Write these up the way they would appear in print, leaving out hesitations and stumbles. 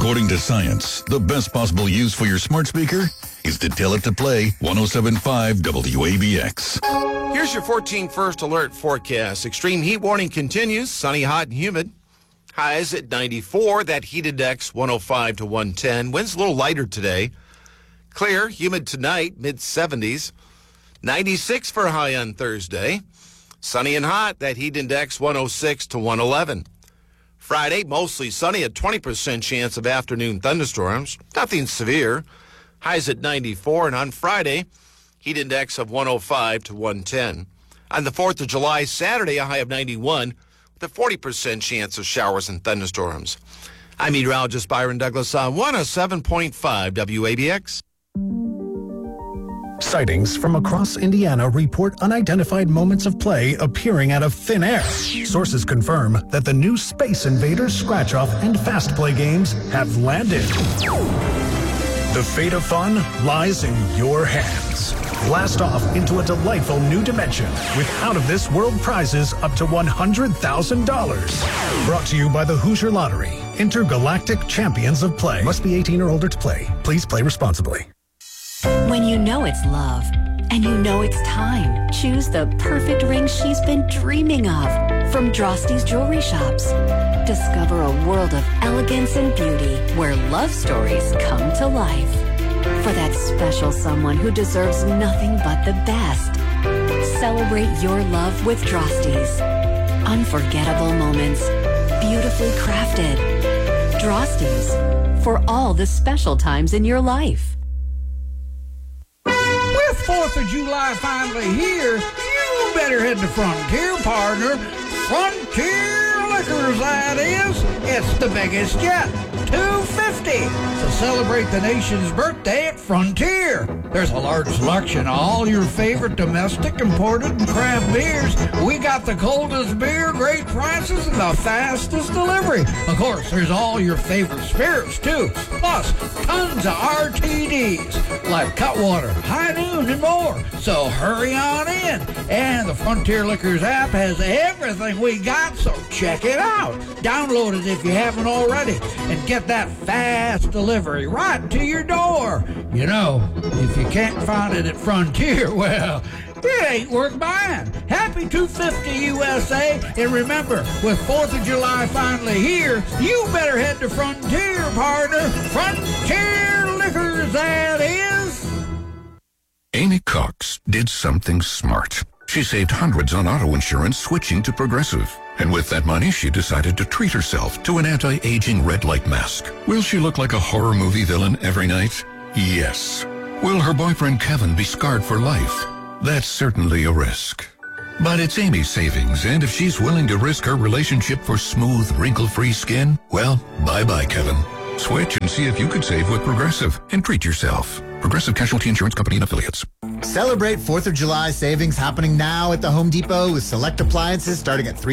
According to science, the best possible use for your smart speaker is to tell it to play 107.5 WABX. Here's your 14 first alert forecast. Extreme heat warning continues. Sunny, hot, and humid. Highs at 94. That heat index 105 to 110. Winds a little lighter today. Clear, humid tonight, mid-70s. 96 for a high on Thursday. Sunny and hot. That heat index 106 to 111. Friday, mostly sunny, a 20% chance of afternoon thunderstorms. Nothing severe. Highs at 94. And on Friday, heat index of 105 to 110. On the 4th of July, Saturday, a high of 91 with a 40% chance of showers and thunderstorms. I'm meteorologist Byron Douglas on 107.5 WABX. Sightings from across Indiana report unidentified moments of play appearing out of thin air. Sources confirm that the new Space Invaders scratch-off and fast play games have landed. The fate of fun lies in your hands. Blast off into a delightful new dimension with out-of-this-world prizes up to $100,000. Brought to you by the Hoosier Lottery, Intergalactic Champions of Play. Must be 18 or older to play. Please play responsibly. When you know it's love, and you know it's time, choose the perfect ring she's been dreaming of from Drosty's Jewelry Shops. Discover a world of elegance and beauty where love stories come to life. For that special someone who deserves nothing but the best. Celebrate your love with Drosty's. Unforgettable moments, beautifully crafted. Drosty's, for all the special times in your life. 4th of July finally here, you better head to Frontier, partner. Frontier Liquors, that is. It's the biggest yet. $2.50 to celebrate the nation's birthday at Frontier. There's a large selection of all your favorite domestic, imported, and craft beers. We got the coldest beer, great prices, and the fastest delivery. Of course, there's all your favorite spirits, too. Plus, tons of RTDs, like Cutwater, High Noon, and more. So hurry on in. And the Frontier Liquors app has everything we got, so check it out. Download it if you haven't already, and get that fast delivery right to your door. You know, if you can't find it at Frontier, well, it ain't worth buying. Happy 250 USA. And remember, with 4th of July finally here, you better head to Frontier, partner. Frontier Liquors, that is. Amy Cox did something smart. She saved hundreds on auto insurance switching to Progressive. And with that money, she decided to treat herself to an anti-aging red light mask. Will she look like a horror movie villain every night? Yes. Will her boyfriend Kevin be scarred for life? That's certainly a risk. But it's Amy's savings, and if she's willing to risk her relationship for smooth, wrinkle-free skin, well, bye-bye, Kevin. Switch and see if you could save with Progressive and treat yourself. Progressive Casualty Insurance Company and Affiliates. Celebrate 4th of July savings happening now at the Home Depot with select appliances starting at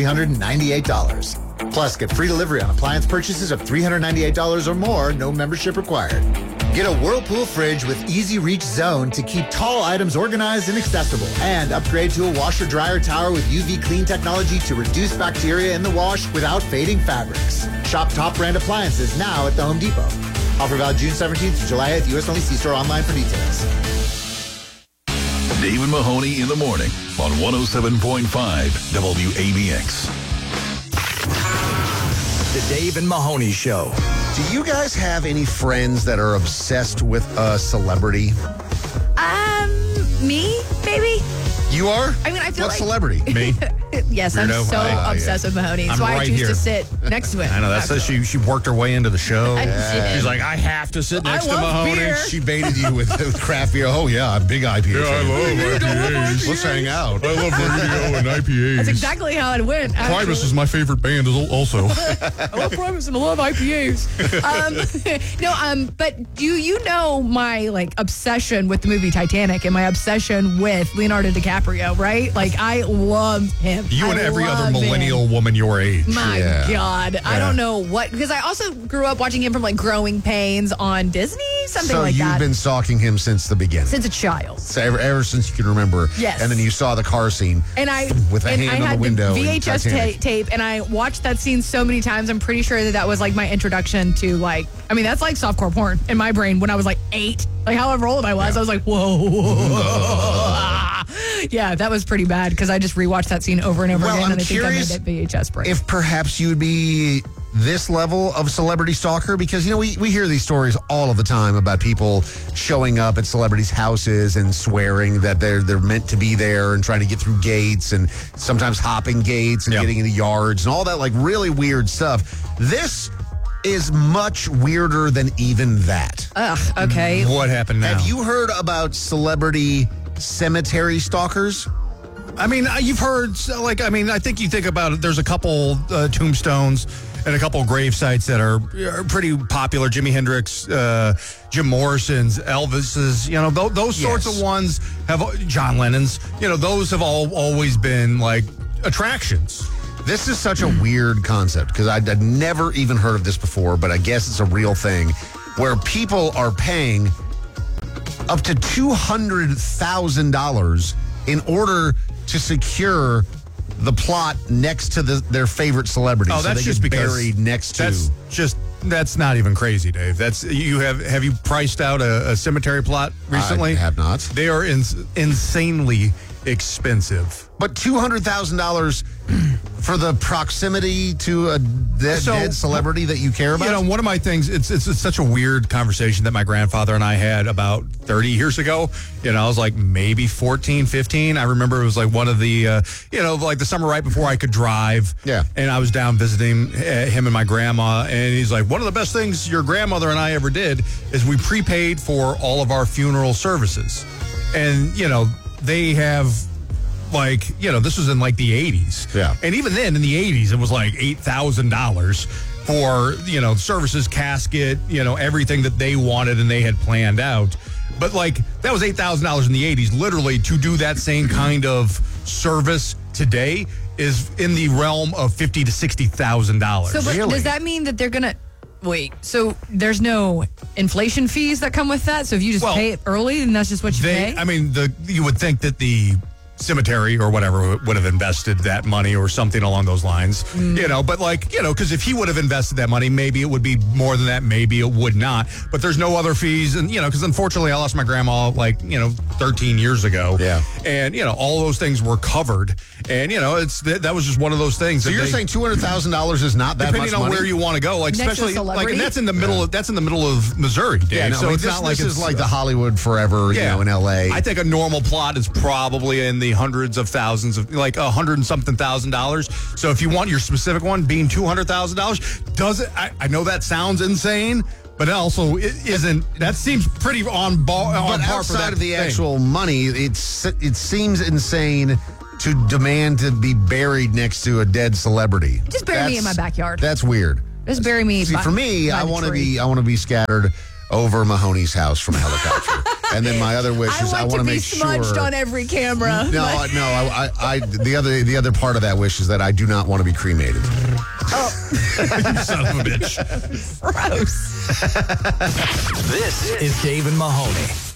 $398. Plus, get free delivery on appliance purchases of $398 or more, no membership required. Get a Whirlpool fridge with Easy Reach Zone to keep tall items organized and accessible. And upgrade to a washer-dryer tower with UV clean technology to reduce bacteria in the wash without fading fabrics. Shop top brand appliances now at the Home Depot. Offer valid June 17th to July 8th. U.S. only. See store online for details. Dave and Mahoney in the morning on 107.5 WABX. The Dave and Mahoney Show. Do you guys have any friends that are obsessed with a celebrity? Me, maybe. You are? I mean, I feel what like... celebrity? Me? Yes, I'm Weirdo. so obsessed with Mahoney. That's why right I choose here. to sit next to him. I know. That's she worked her way into the show. I did. She's like, I have to sit next to love Mahoney. beer. She baited you with craft beer. Oh, yeah, big IPA. Yeah, I love IPAs. Let's hang out. I love radio and IPAs. That's exactly how it went. Primus is my favorite band also. I love Primus and I love IPAs. But do you know my obsession with the movie Titanic and my obsession with Leonardo DiCaprio, right? I love him. him. You and I every other love him. millennial woman your age. My God. I don't know what, because I also grew up watching him from like Growing Pains on Disney, something So like you've that. been stalking him since the beginning. Since a child. So ever since you can remember. Yes. And then you saw the car scene. And I with a hand I on had the window. the in VHS Titanic. tape, and I watched that scene so many times. I'm pretty sure that was like my introduction to like, I mean, that's like softcore porn in my brain when I was like 8. Like however old I was, I was like, whoa. Yeah, that was pretty bad because I just rewatched that scene over and over Well, again, I'm and I think I made curious that VHS brain. if perhaps you would be this level of celebrity stalker, because we hear these stories all of the time about people showing up at celebrities' houses and swearing that they're meant to be there and trying to get through gates and sometimes hopping gates and getting into yards and all that like really weird stuff. This is much weirder than even that. Ugh, okay. What happened now? Have you heard about celebrity cemetery stalkers? I mean, you've heard, I think you think about it, there's a couple tombstones and a couple grave sites that are pretty popular. Jimi Hendrix, Jim Morrison's, Elvis's, those sorts of ones have, John Lennon's, those have always been like attractions. This is such a weird concept because I'd never even heard of this before, but I guess it's a real thing where people are paying up to $200,000 in order to secure the plot next to their favorite celebrity. Oh, so that's they just get because buried next to. That's not even crazy, Dave. Have you priced out a cemetery plot recently? I have not. They are insanely expensive. But $200,000 for the proximity to a dead celebrity that you care about? One of my things, it's such a weird conversation that my grandfather and I had about 30 years ago. I was like maybe 14, 15. I remember it was like one of the, like the summer right before I could drive. Yeah. And I was down visiting him and my grandma. And he's like, one of the best things your grandmother and I ever did is we prepaid for all of our funeral services. And, they have this was in like the 80s. Yeah. And even then in the 80s, it was like $8,000 for, services, casket, everything that they wanted and they had planned out. But that was $8,000 in the 80s. Literally to do that same kind of service today is in the realm of $50,000 to $60,000. So, but does that mean that they're going to... Wait, so there's no inflation fees that come with that? So if you just pay it early, then that's just what you pay? I mean, you would think that the cemetery or whatever would have invested that money or something along those lines, but because if he would have invested that money, maybe it would be more than that, maybe it would not, but there's no other fees. And, because unfortunately I lost my grandma 13 years ago. Yeah. And, all those things were covered. And, that was just one of those things. So you're saying $200,000 is not that much money? Depending on where you want to go, especially and that's in the middle of Missouri, Dave. Yeah, no, so it's not like this is like the Hollywood Forever, in LA. I think a normal plot is probably in the hundreds of thousands of $100 and something thousand. So if you want your specific one being $200,000, does it? I know that sounds insane, but it also isn't. That seems pretty on par But for outside that of the thing. actual money, it seems insane to demand to be buried next to a dead celebrity. Just bury me in my backyard. That's weird. Just bury me. See, for me, I want to be scattered over Mahoney's house from a helicopter. And then my other wish is I want to make sure. smudged on every camera. No, the other part of that wish is that I do not want to be cremated. Oh. You son of a bitch. Gross. This is Dave and Mahoney.